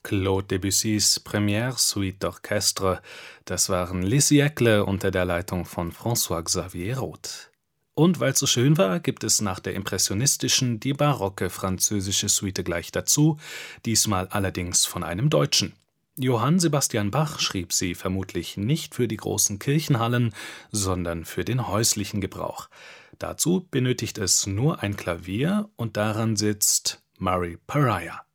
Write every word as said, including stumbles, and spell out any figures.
Claude Debussys Première Suite d'Orchestre. Das waren Les Siècles unter der Leitung von François-Xavier Roth. Und weil es so schön war, gibt es nach der impressionistischen die barocke französische Suite gleich dazu, diesmal allerdings von einem Deutschen. Johann Sebastian Bach schrieb sie vermutlich nicht für die großen Kirchenhallen, sondern für den häuslichen Gebrauch. Dazu benötigt es nur ein Klavier und daran sitzt Murray Pariah.